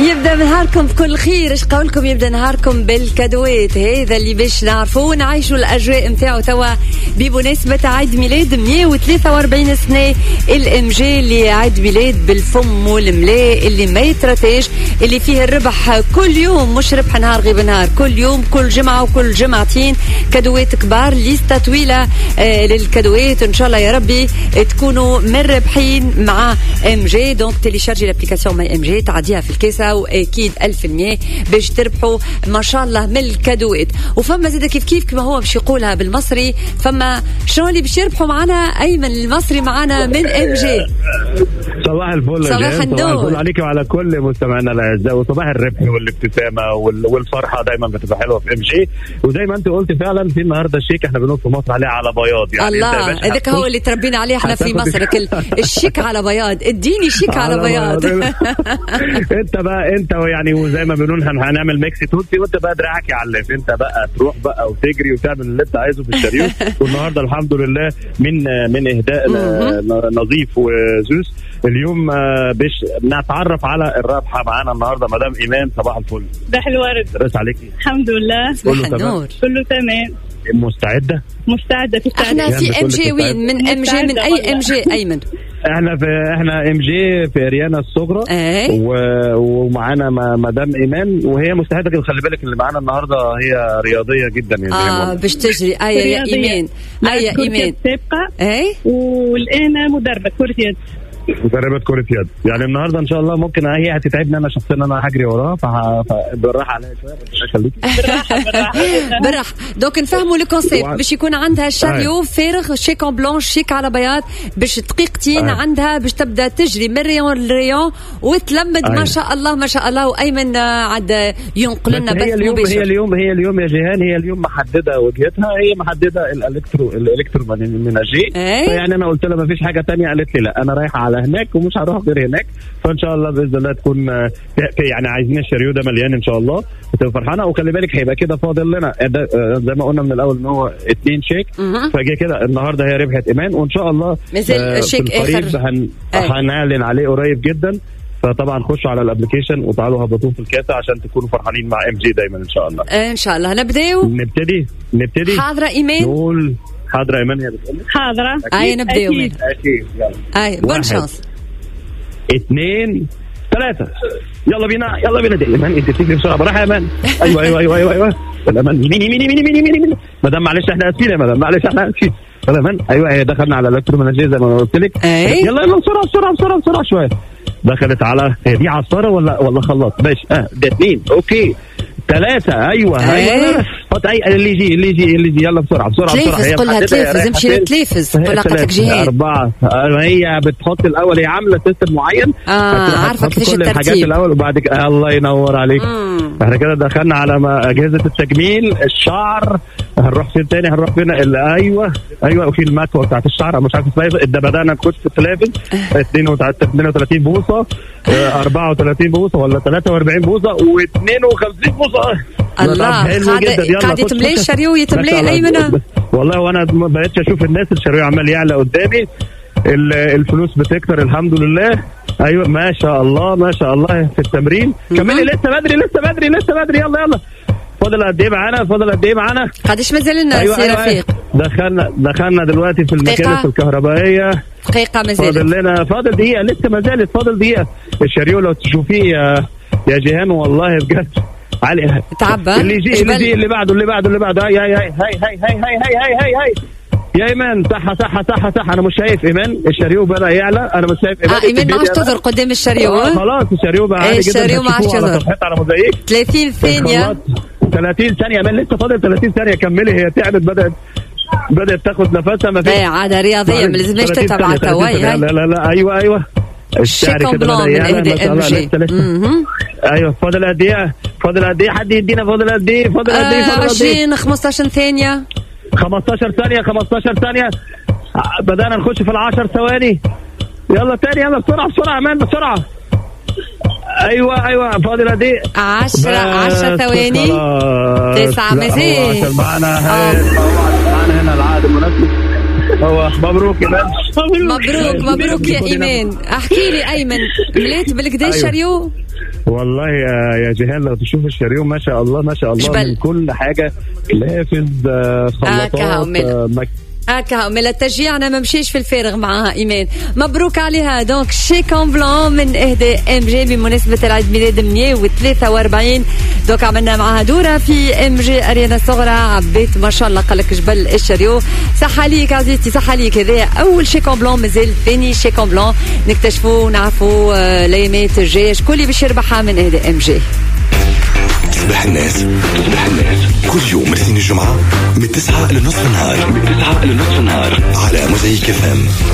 يبدأ نهاركم بكل خير. ايش قولكم يبدأ نهاركم بالكادوات هذا اللي باش نعرفوه ونعيشوا الأجواء متاعو توا بمناسبة عيد ميلاد 143 سنة الام جي، اللي عيد ميلاد بالفم والملاء اللي ما يترتاش، اللي فيه الربح كل يوم، مش ربح نهار غير نهار، كل يوم كل جمعة وكل جمعتين كادوات كبار. ليستا طويلة للكادوات، ان شاء الله يا ربي تكونوا مربحين مع ام جي. دونك تيليشارجي الابليكاسيون ماي ام جي، تعديها في الكيسة واكيد 1000% باش تربحوا ما شاء الله من الكادوات. وفما زيدا كيف كما هو باش يقولها بالمصري، فما شنو اللي باش يربحوا معنا ايمن المصري معنا من ام جي. صباح الفل، صباح النور عليك وعلى كل مستمعينا الاعزاء، وصباح الربح والابتسامه والفرحه دايما بتبقى حلوه في ام جي. وزي ما انت قلت فعلا في النهارده الشيك احنا بنقول في مصر عليه على بياض، يعني الله هذاك هو اللي تربينا عليه احنا في مصر، الشيك على بياض، اديني شيك على بياض. انت يعني وزي ما بنقول هنعمل ميكس توتي، وانت بقى دراعك يعلف، انت بقى تروح بقى وتجري وتعمل اللي انت عايزه في الشريو. والنهارده الحمد لله من اهداء نظيف وزوس اليوم باش نتعرف على الرابحه. معانا النهارده مدام ايمان، صباح الفل. صباح الورد. رس عليكي. الحمد لله. صباح النور. كله تمام. مستعده احنا في ام جي وين؟ من ام جي، من اي ام جي ايمن؟ احنا ام جي في اريانا الصغرى. ومعانا مدام ايمان وهي مستعده كده. خلي بالك اللي معانا النهارده هي رياضيه جدا يعني باش تجري. يا ايمان سابقه والان مدربه كرة يد. مدربة كرة يد، يعني النهارده ان شاء الله ممكن هي هتتعبني انا شخصيا، انا هجري وراها فبالراحه عليها شويه. خليكي بالراحه. دوك نفهموا الكونسيبت باش يكون عندها الشاريو فارغ، شيك اون بلونش، شيك على بياض، باش دقيقتين عندها باش تبدا تجري من ريون لريون وتلمد. ما شاء الله ما شاء الله. وايمن عاد ينقل لنا بث مباشر. هي اليوم يا جيهان، هي اليوم محدده وجهتها، هي محدده الالكترومناجي. يعني انا قلت لها ما فيش حاجه ثانيه، قالت لي لا انا رايحه على هناك ومش هروح غير هناك. فان شاء الله باذن الله تكون يعني عايزين الشريو ده مليان ان شاء الله وتبقى فرحانه. وخلي بالك هيبقى كده فاضل لنا زي ما قلنا من الاول ان هو 2 شيك، فجاه كده النهارده هي ربحت ايمان، وان شاء الله مثل شيك اخر هنعلن عليه قريب جدا. فطبعا خشوا على الابلكيشن وتعالوا هبطوه في الكاسه عشان تكونوا فرحانين مع ام جي دايما ان شاء الله. ان شاء الله نبتدي. حاضره ايمان؟ نقول حاضره ايمان. هي بتقول حاضره. نبداو. اكيد يلا. بون شانس. 2 3 يلا بينا دي ايمان. انت بتجري بسرعه براحه يا ايمان. ايوه الامان. يمين. مدام معلش احنا اسفين يا مدام، معلش احنا اسفين. ايمان. ايوه دخلنا على الالكترومناجي زي ما قلت لك. يلا بسرعه شويه. دخلت على دي عصاره ولا خلاط؟ ماشي. ده 2 اوكي 3 ايوه اللي يجي يلا بسرعه. هي قولها تلفز، امشي تلفز قولها قالت لك جهاد 4. هي بتحط الاول، هي عامله سيستم معين عارفه كيفاش الترتيب الحاجات الاول وبعد كده. الله ينور عليك. احنا كده دخلنا على اجهزه التجميل، الشعر. هنروح فين تاني؟ هنروح فين؟ ايوه وفي المكوه بتاعت الشعر مش عارف اسمها. ده بدانا نخش في التلافز 32 بوصه 34 بوصه ولا 43 بوصه و52 بوصه. الله قاعد يتملي الشريو يتملي ايمن. والله وانا ما بقتش اشوف الناس، الشريو عمال يعلى قدامي، الفلوس بتكتر الحمد لله. ايوه ما شاء الله في التمرين. كملي لسه بدري. يلا فاضل قد ايه معانا؟ قديش مازال لنا سي رفيق؟ دخلنا دلوقتي في المكانس الكهربائيه. دقيقه مازال فاضل دقيقه لسه ما زالت فاضل دقيقه. الشريو لو تشوفيه يا جيهان والله بجد علي تعبى. اللي يجي اللي بعده هاي يا ايمان. صح انا مش شايف ايمان. الشريو بدا يعلى، انا مش شايف ايمان ما عادش تظهر قدام الشريو. خلاص الشريو بقى عادي جدا. الشريو ما عادش تظهر على موزايك 30 ثانيه 30 ثانيه ايمان. لسه فاضل 30 ثانيه. كملي. هي تعبت، بدات تاخد نفسها. ما فيش عاده رياضيه ما لازمش تتعب على التواي. لا ايوه الشعر كده بدا يعلى ما شاء الله. ايوه فاضل قد ايه؟ حد يدينا فاضل قد ايه؟ 20 15 ثانيه 15 ثانيه. بدأنا نخش في 10 ثواني. يلا تاني يلا بسرعة امان بسرعة. ايوه فاضل قد ايه؟ 10 ثواني 9 مازال معانا هنا العقد المناسب. هو مبروك ايمان. مبروك يا ايمان. احكي لي ايمن، مليت بالكدا الشريو؟ والله يا جيهان لو تشوف الشاريو ما شاء الله ما شاء الله جبل. من كل حاجه، لافز، خلاطات، هكا من التشجيع انا ما مشيش في الفارغ معها ايمان. مبروك عليها. دونك شيكون بلون من اهداء ام جي بمناسبه العيد ميلاد 143. دونك عملنا معها دوره في ام جي ارينا الصغرى. عبيت ما شاء الله قالك جبل الشريو. صحه ليك عزيزتي صحه ليك. هذا اول شيكون بلون، مازال ثاني شيكون بلون نكتشفوا ونعرفوا الايامات الجايه شكون اللي باش يربحها من اهداء ام جي. تصبح الناس كل يوم من الاثنين الجمعة من 9 لنصف النهار على موزايك FM.